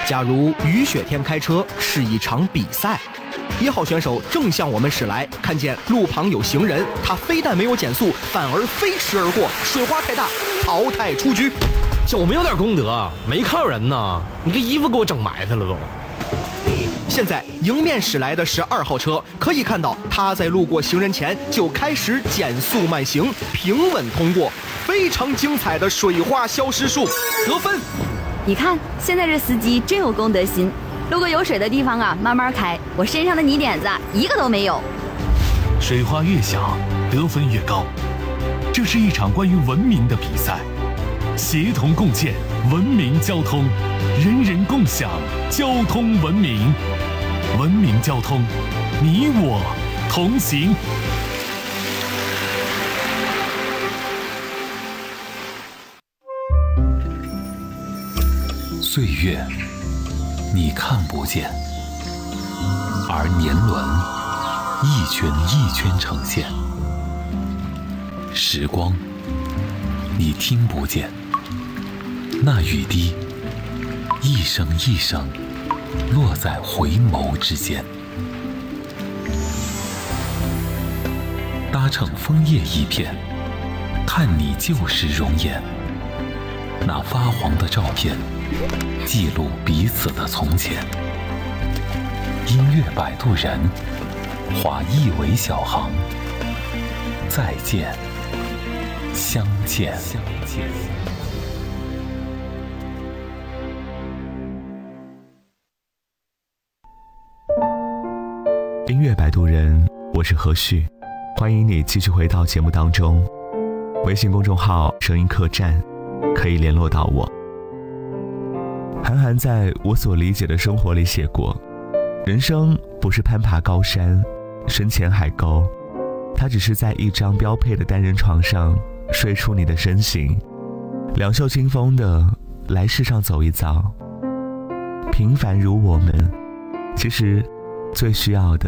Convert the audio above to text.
假如雨雪天开车是一场比赛，1号选手正向我们驶来，看见路旁有行人，他非但没有减速，反而飞驰而过，水花太大，淘汰出局。 我们有点功德，没看到人呢，你这衣服给我整埋汰了都。 现在迎面驶来的是2号车，可以看到他在路过行人前就开始减速慢行，平稳通过，非常精彩的水花消失术，得分。 你看，现在这司机真有公德心，路过有水的地方啊，慢慢开，我身上的泥点子一个都没有。 水花越小，得分越高。这是一场关于文明的比赛，协同共建文明交通，人人共享交通文明。文明交通，你我同行。 岁月你看不见，而年轮一圈一圈呈现。时光你听不见，那雨滴一声一声落在回眸之间。搭乘枫叶一片，看你旧时容颜。那发黄的照片，记录彼此的从前。音乐摆渡人，划一尾小航。再见，相见。 音乐摆渡人，我是何旭，欢迎你继续回到节目当中。微信公众号声音客栈可以联络到我。韩寒在我所理解的生活里写过，人生不是攀爬高山深潜海沟，它只是在一张标配的单人床上睡出你的身形，两袖清风的来世上走一遭。平凡如我们，其实最需要的